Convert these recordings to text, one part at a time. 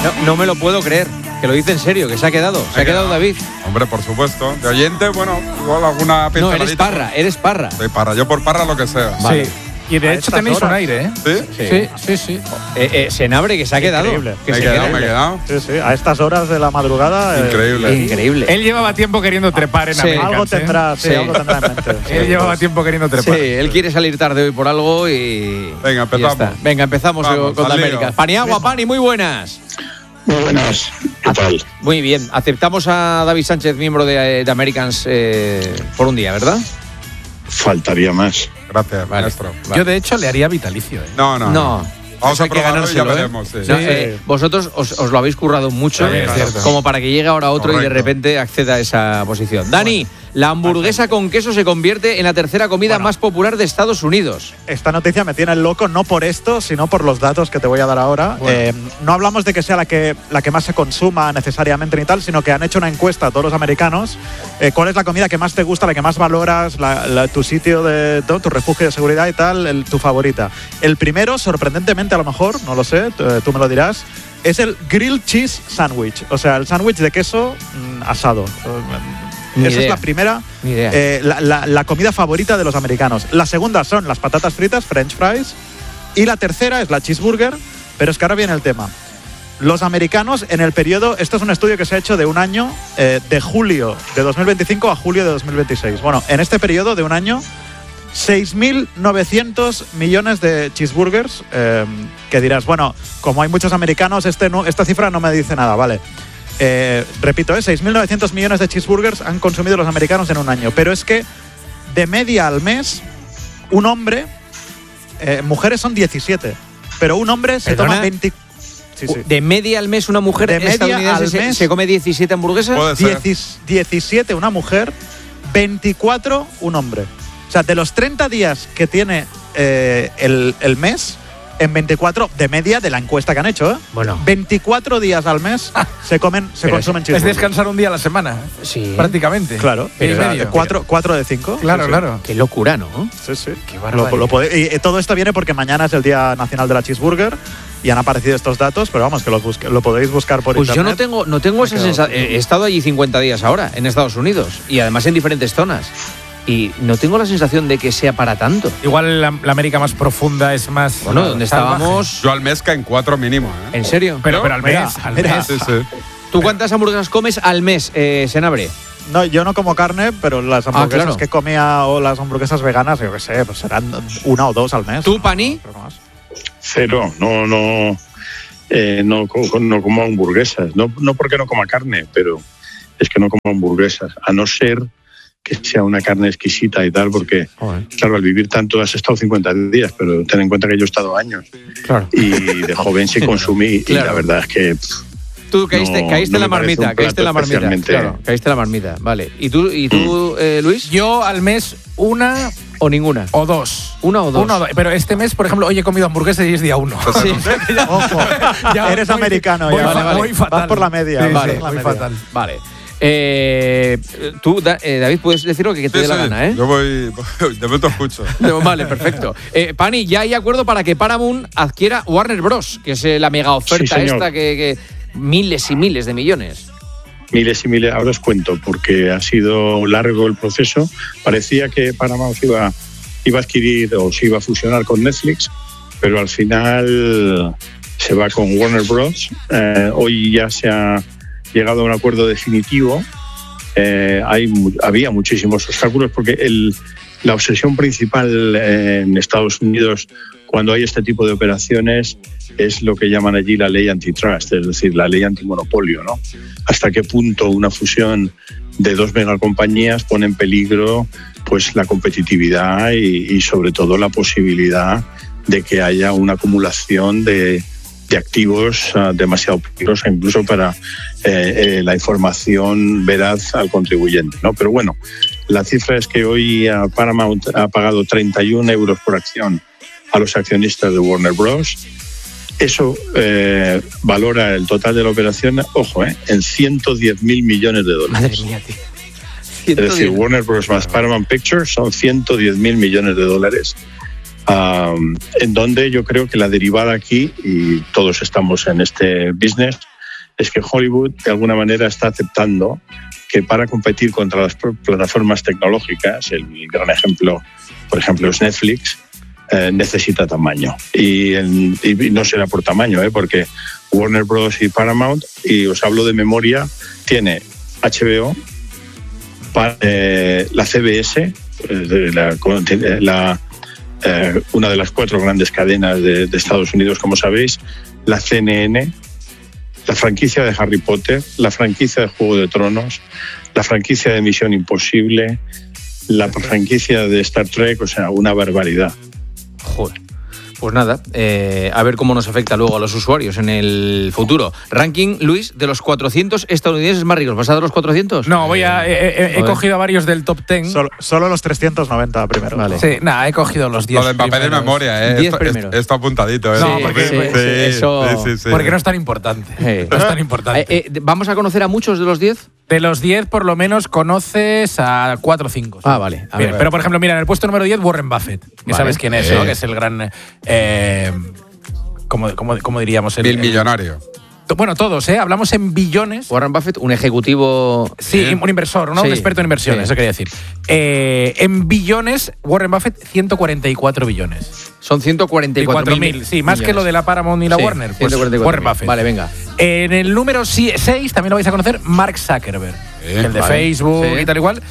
No me lo puedo creer, que lo dice en serio, que se ha quedado David. Hombre, por supuesto. De oyente, bueno, igual alguna pinceladita. No, eres Parra. Soy Parra, yo por Parra lo que sea. Vale. Sí. Y de hecho tenéis un aire, ¿eh? Sí. Senabre, que se ha quedado. Increíble. Me he quedado. Sí, a estas horas de la madrugada. Increíble. Él llevaba tiempo queriendo trepar en Americans. Algo tendrá en mente. Él llevaba tiempo queriendo trepar. Sí, él quiere salir tarde hoy por algo y. Venga, empezamos. Venga, empezamos con América. Paniagua, Pani, muy buenas. Muy buenas, ¿qué tal? Muy bien, aceptamos a David Sánchez, miembro de Americans, por un día, ¿verdad? Faltaría más. Gracias, maestro. Yo, de hecho, le haría vitalicio. No. Vamos a probarlo y ya ganárselo, veremos. Vosotros os lo habéis currado mucho, como para que llegue ahora otro. Correcto. Y de repente acceda a esa posición. Dani, la hamburguesa con queso se convierte en la tercera comida más popular de Estados Unidos. Esta noticia me tiene loco, no por esto, sino por los datos que te voy a dar ahora. Bueno. No hablamos de que sea la que más se consuma necesariamente ni tal, sino que han hecho una encuesta a todos los americanos. ¿Cuál es la comida que más te gusta, la que más valoras, tu sitio tu refugio de seguridad y tal, tu favorita? El primero, sorprendentemente a lo mejor, no lo sé, tú me lo dirás, es el grilled cheese sandwich, o sea, el sándwich de queso asado. Esa es la primera, la comida favorita de los americanos. La segunda son las patatas fritas, French fries, y la tercera es la cheeseburger, pero es que ahora viene el tema. Los americanos en el periodo, esto es un estudio que se ha hecho de un año, de julio de 2025 a julio de 2026. Bueno, en este periodo de un año, 6.900 millones de cheeseburgers, que dirás, bueno, como hay muchos americanos, esta cifra no me dice nada, ¿vale? Repito, 6.900 millones de cheeseburgers han consumido los americanos en un año, pero es que de media al mes, un hombre, mujeres son 17, pero un hombre se toma 20... Sí. De media al mes una mujer estadounidense se come 17 hamburguesas. 17 una mujer, 24 un hombre. O sea, de los 30 días que tiene el mes, en 24 de media de la encuesta que han hecho, Bueno. 24 días al mes se consumen cheeseburgers. Es descansar un día a la semana. Sí. Prácticamente. Claro. Medio. 4 de 5. Claro. Qué locura, ¿no? Sí. Qué barbaridad. Y todo esto viene porque mañana es el Día Nacional de la Cheeseburger y han aparecido estos datos, pero vamos, que lo podéis buscar por internet. Pues yo no tengo esa sensación. He estado allí 50 días ahora, en Estados Unidos, y además en diferentes zonas. Y no tengo la sensación de que sea para tanto. Igual la América más profunda es más... Bueno, donde estábamos... Yo al mes caen 4 mínimo, ¿eh? ¿En serio? Pero al mes. Sí. ¿Tú cuántas hamburguesas comes al mes, Senabre? No, yo no como carne, pero las hamburguesas que comía o las hamburguesas veganas, yo qué sé, pues serán 1 o 2 al mes. ¿Tú, Pani? Cero, no como hamburguesas. No porque no coma carne, pero es que no como hamburguesas, a no ser que sea una carne exquisita y tal, porque, claro, al vivir tanto has estado 50 días, pero ten en cuenta que yo he estado años. Claro. Y de joven sí consumí, y la verdad es que... Tú caíste en la marmita, Claro, caíste en la marmita, vale. ¿Y tú Luis? Yo al mes una... ¿O ninguna? O 2. ¿Una o 2? Pero este mes, por ejemplo, hoy he comido hamburguesas y es día 1. Sí. Ojo, eres americano ya. Voy fatal. Vas por la media. Sí, voy fatal. Vale. Tú, David, puedes decir lo que te dé la gana, ¿eh? Yo voy, de momento escucho. Vale, perfecto. Pani, ya hay acuerdo para que Paramount adquiera Warner Bros., que es la mega oferta esta que miles y miles de millones. Miles y miles, ahora os cuento, porque ha sido largo el proceso. Parecía que Paramount iba a adquirir o se iba a fusionar con Netflix, pero al final se va con Warner Bros. Hoy ya se ha llegado a un acuerdo definitivo. Había muchísimos obstáculos porque la obsesión principal en Estados Unidos cuando hay este tipo de operaciones es lo que llaman allí la ley antitrust, es decir, la ley antimonopolio, ¿no? Hasta qué punto una fusión de 2 megacompañías pone en peligro pues la competitividad y sobre todo la posibilidad de que haya una acumulación de activos demasiado peligrosa incluso para la información veraz al contribuyente, ¿no? Pero bueno, la cifra es que hoy Paramount ha pagado 31 euros por acción a los accionistas de Warner Bros. Eso valora el total de la operación, ojo, en 110.000 millones de dólares. Madre mía, tío. Es decir, Warner Bros. Más Paramount Pictures son 110.000 millones de dólares. En donde yo creo que la derivada aquí, y todos estamos en este business, es que Hollywood de alguna manera está aceptando que para competir contra las plataformas tecnológicas, el gran ejemplo, por ejemplo, es Netflix, necesita tamaño. Y no será por tamaño, porque Warner Bros. Y Paramount, y os hablo de memoria, tiene HBO, la CBS, una de las 4 grandes cadenas de Estados Unidos, como sabéis, la CNN, la franquicia de Harry Potter, la franquicia de Juego de Tronos, la franquicia de Misión Imposible, la franquicia de Star Trek, o sea, una barbaridad. Joder. Pues nada, a ver cómo nos afecta luego a los usuarios en el futuro. Ranking, Luis, de los 400 estadounidenses más ricos. ¿Vas a dar los 400? No, he cogido a varios del top 10. Solo los 390 primero. Vale. Sí, nada, he cogido los 10 Lo de Mbappé de memoria, 10 primeros. Esto apuntadito, No, porque sí. Porque no es tan importante. No es tan importante. ¿Vamos a conocer a muchos de los 10? De los 10, por lo menos, conoces a 4 o 5. Ah, vale. Bien, pero, por ejemplo, mira, en el puesto número 10, Warren Buffett. Que sabes quién es, ¿no? Que es el gran... ¿Cómo diríamos? El millonario. Bueno, todos, hablamos en billones. Warren Buffett, un ejecutivo... Sí, un inversor, ¿no? Un experto en inversiones, eso quería decir. En billones, Warren Buffett, 144 billones. Son 144.000. Sí, más que lo de la Paramount y la Warner. Pues Warren Buffett. Vale, venga. En el número 6, también lo vais a conocer, Mark Zuckerberg. El de Facebook y tal igual.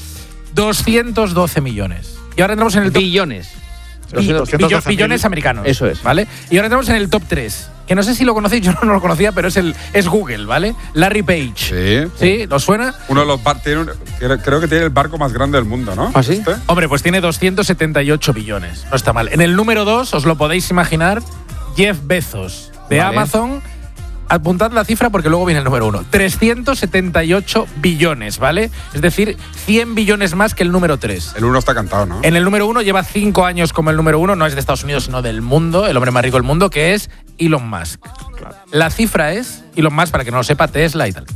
212 millones. Y ahora entramos en el top... Billones. Billones americanos. Eso es. ¿Vale? Y ahora entramos en el top 3. Que no sé si lo conocéis, yo no lo conocía, pero es Google, ¿vale? Larry Page. ¿Sí? ¿Os suena? Uno de los creo que tiene el barco más grande del mundo, ¿no? ¿Ah, sí? Hombre, pues tiene 278 billones. No está mal. En el número 2, os lo podéis imaginar, Jeff Bezos, de Amazon. Apuntad la cifra porque luego viene el número 1. 378 billones, ¿vale? Es decir, 100 billones más que el número 3. El 1 está cantado, ¿no? En el número 1 lleva 5 años como el número 1, no es de Estados Unidos, sino del mundo, el hombre más rico del mundo, que es Elon Musk. Claro. La cifra es, Elon Musk, para que no lo sepa, Tesla y tal,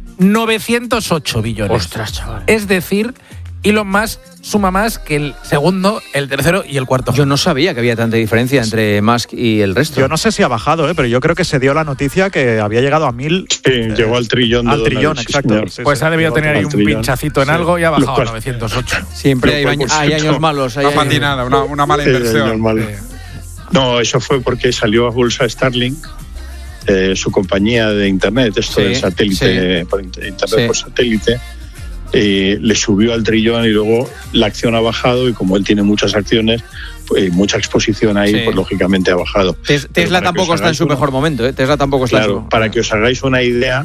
908 billones. Ostras, chaval. Es decir, Elon Musk suma más que el segundo, el tercero y el cuarto. Yo no sabía que había tanta diferencia entre Musk y el resto. Yo no sé si ha bajado, pero yo creo que se dio la noticia que había llegado a 1.000. Sí, llegó al trillón. Al trillón, exacto. Pues ha debido tener ahí un pinchacito en algo y ha bajado a 908. Siempre hay años malos. Una patinada, una mala inversión. No, eso fue porque salió a bolsa Starlink, su compañía de internet, de satélite, por internet por satélite. Le subió al trillón y luego la acción ha bajado, y como él tiene muchas acciones, pues, mucha exposición ahí, pues lógicamente ha bajado. Tesla tampoco está en su mejor momento, Tesla tampoco está en su... Para que os hagáis una idea,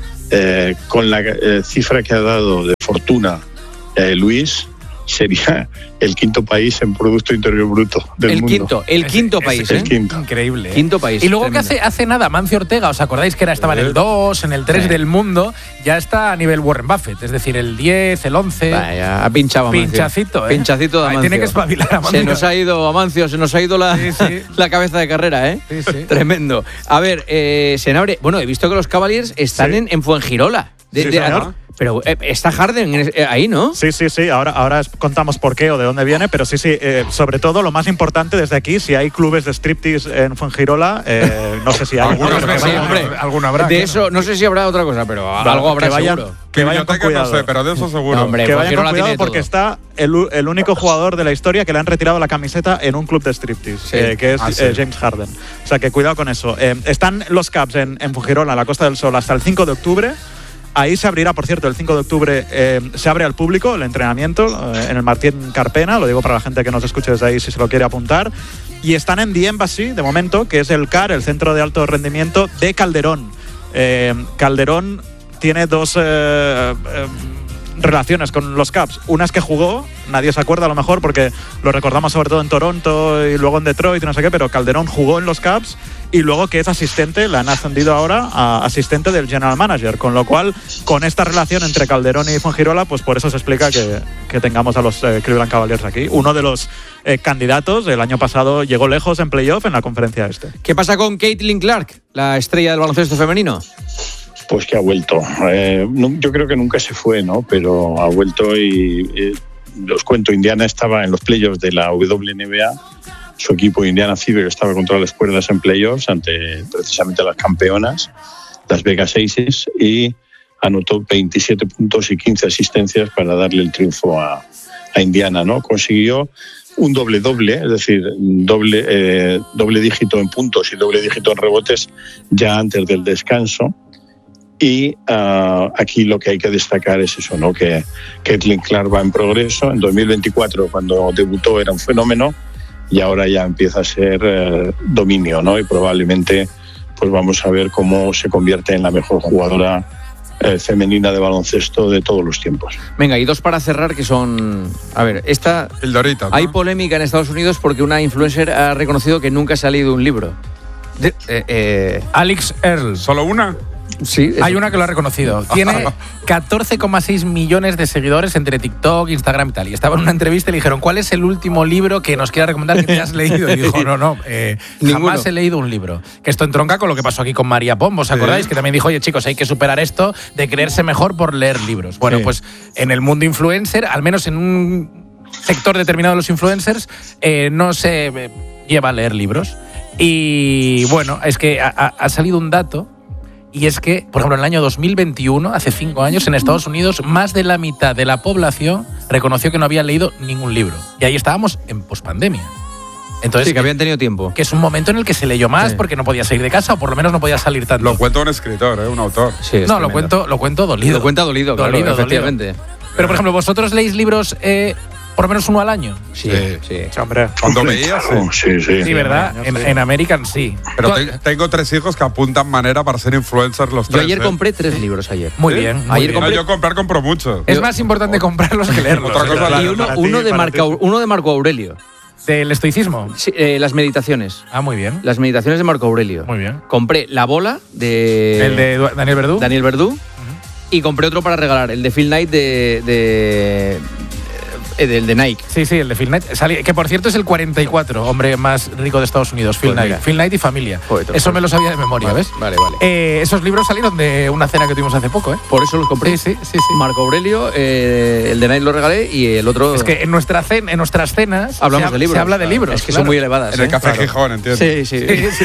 con la cifra que ha dado de fortuna Luis, sería el quinto país en Producto Interior Bruto del mundo. El quinto país, el quinto. Increíble. Quinto país. Y luego que hace nada, Mancio Ortega, ¿os acordáis que estaba en el 2, en el 3 del mundo? Ya está a nivel Warren Buffett, es decir, el 10, el 11. Vaya, ha pinchado Amancio. Pinchacito, Pinchacito de Amancio. Tiene que espabilar Amancio. Se nos ha ido Amancio, se nos ha ido la cabeza de carrera, Sí. Tremendo. A ver, Senabre, bueno, he visto que los Cavaliers están en Fuengirola. Pero está Harden ahí, ¿no? Sí. Ahora contamos por qué o de dónde viene, pero sí. Sobre todo, lo más importante desde aquí, si hay clubes de striptease en Fuengirola, no sé si hay. Alguno habrá. De eso, no sé si habrá otra cosa, pero algo habrá seguro. Que vayan con cuidado. No sé, pero de eso seguro. No, hombre, que vayan con cuidado porque todo. está el único jugador de la historia que le han retirado la camiseta en un club de striptease, que es James Harden. O sea, que cuidado con eso. Están los Cavs en Fuengirola, en la Costa del Sol, hasta el 5 de octubre. Ahí se abrirá, por cierto, el 5 de octubre se abre al público el entrenamiento en el Martín Carpena, lo digo para la gente que nos escuche desde ahí si se lo quiere apuntar. Y están en The Embassy, de momento, que es el CAR, el Centro de Alto Rendimiento de Calderón. Calderón tiene dos relaciones con los Cavs. Una es que jugó, nadie se acuerda a lo mejor porque lo recordamos sobre todo en Toronto y luego en Detroit y no sé qué, pero Calderón jugó en los Cavs, y luego que es asistente, la han ascendido ahora a asistente del general manager, con lo cual, con esta relación entre Calderón y Fuengirola, pues por eso se explica que tengamos a los Cleveland Cavaliers aquí. Uno de los candidatos, el año pasado llegó lejos en playoff en la conferencia este. ¿Qué pasa con Caitlin Clark, la estrella del baloncesto femenino? Pues que ha vuelto. Yo creo que nunca se fue, ¿no? Pero ha vuelto y os cuento, Indiana estaba en los playoffs de la WNBA. Su equipo Indiana Fever estaba contra las cuerdas en playoffs ante precisamente las campeonas, Las Vegas Aces, y anotó 27 puntos y 15 asistencias para darle el triunfo a Indiana, ¿no? Consiguió un doble-doble, es decir, doble dígito en puntos y doble dígito en rebotes ya antes del descanso. Y aquí lo que hay que destacar es eso, ¿no? Que Caitlin Clark va en progreso. En 2024, cuando debutó, era un fenómeno, y ahora ya empieza a ser dominio, ¿no? Y probablemente pues vamos a ver cómo se convierte en la mejor jugadora femenina de baloncesto de todos los tiempos. Venga, y dos para cerrar que son... A ver, El Dorito, ¿no? Hay polémica en Estados Unidos porque una influencer ha reconocido que nunca se ha leído un libro. Alex Earl. ¿Solo una? Sí. Hay una que lo ha reconocido. Tiene 14,6 millones de seguidores entre TikTok, Instagram y tal. Y estaba en una entrevista y le dijeron, ¿cuál es el último libro que nos quiera recomendar que te has leído? Y dijo, no, jamás he leído un libro. Que esto entronca con lo que pasó aquí con María Pombo, ¿os acordáis? Que también dijo, oye chicos, hay que superar esto de creerse mejor por leer libros. Bueno, pues en el mundo influencer, al menos en un sector determinado de los influencers, no se lleva a leer libros. Y bueno, es que ha salido un dato. Y es que, por ejemplo, en el año 2021, hace 5 años, en Estados Unidos, más de la mitad de la población reconoció que no había leído ningún libro. Y ahí estábamos en pospandemia. Entonces, sí, que habían tenido tiempo. Que es un momento en el que se leyó más porque no podía salir de casa, o por lo menos no podía salir tanto. Lo cuenta un escritor, un autor. Sí, no, lo cuento dolido. Lo cuenta dolido, claro, efectivamente. Pero, por ejemplo, ¿vosotros leéis libros por lo menos uno al año? Sí. Hombre. Cuando veías, Sí, ¿verdad? En American sí. Pero tengo 3 hijos que apuntan manera para ser influencers los 3. Yo ayer compré 3 libros ayer. Muy bien. Ayer compré... yo compro muchos. Es más importante comprarlos que leerlos. Otra cosa, y uno de Marco Aurelio. ¿Del estoicismo? Sí, las meditaciones. Ah, muy bien. Las meditaciones de Marco Aurelio. Muy bien. Compré La Bola de... ¿El de Daniel Verdú? Y compré otro para regalar, el de Phil Knight del de Nike. Sí, el de Phil Knight. Que por cierto es el 44 hombre más rico de Estados Unidos, Phil Knight. Phil Knight y familia. Eso me lo sabía de memoria, ¿ves? Vale. Esos libros salieron de una cena que tuvimos hace poco, ¿eh? Por eso los compré. Sí. Marco Aurelio, el de Nike lo regalé y el otro... Es que en nuestras cenas hablamos de libros. Se habla de libros. Es que son muy elevadas. En el Café Gijón, ¿entiendes? Sí.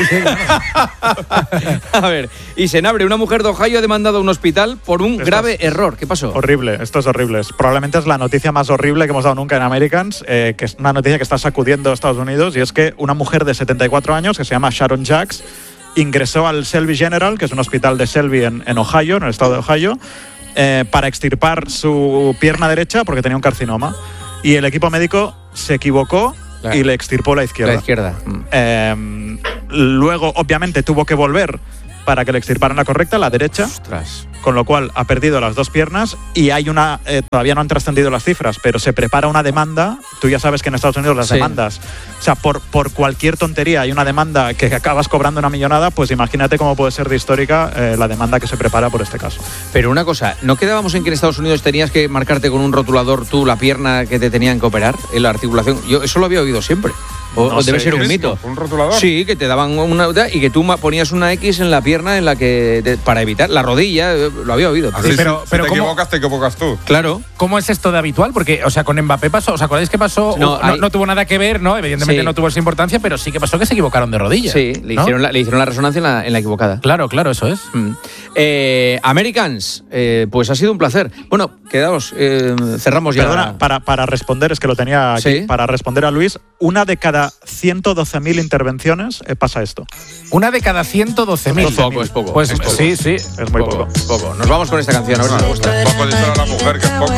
A ver, y Senabre, una mujer de Ohio ha demandado a un hospital por un grave error. ¿Qué pasó? Horrible, esto es horrible. Probablemente es la noticia más horrible que hemos dado nunca en Americans, que es una noticia que está sacudiendo a Estados Unidos, y es que una mujer de 74 años, que se llama Sharon Jacks, ingresó al Shelby General, que es un hospital de Shelby en Ohio, en el estado de Ohio, para extirpar su pierna derecha porque tenía un carcinoma. Y el equipo médico se equivocó y le extirpó la izquierda. Luego, obviamente, tuvo que volver para que le extirparan la correcta, la derecha. Ostras. Con lo cual ha perdido las 2 piernas y hay una, todavía no han trascendido las cifras, pero se prepara una demanda. Tú ya sabes que en Estados Unidos las demandas, o sea, por cualquier tontería hay una demanda que acabas cobrando una millonada, pues imagínate cómo puede ser de histórica la demanda que se prepara por este caso. Pero una cosa, ¿no quedábamos en que en Estados Unidos tenías que marcarte con un rotulador tú la pierna que te tenían que operar en la articulación? Yo eso lo había oído siempre. O debe ser un mito. ¿Un rotulador? Sí, que te daban una y que tú ponías una X en la pierna en la que para evitar la rodilla, lo había oído. Sí, pero si te equivocas tú. Claro. ¿Cómo es esto de habitual? Porque, o sea, con Mbappé pasó, ¿os acordáis que pasó? No tuvo nada que ver, ¿no? Evidentemente no tuvo esa importancia, pero sí que pasó que se equivocaron de rodilla. Sí, le hicieron la resonancia en la equivocada. Claro, eso es. Americans, pues ha sido un placer. Bueno, quedaos, cerramos ya. Perdona, para responder, es que lo tenía aquí, para responder a Luis, una de cada 112.000 intervenciones pasa esto. Una de cada 112.000. Es poco. Pues sí. Es muy poco. Nos vamos con esta canción, a ver si nos gusta. Poco dice a la mujer que es poco.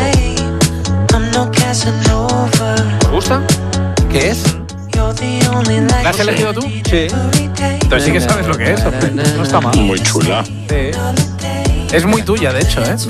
¿Te gusta? ¿Qué es? ¿La has elegido tú? Sí. Entonces sí que sabes lo que es. No está mal. Muy chula. Es muy tuya, de hecho, ¿eh?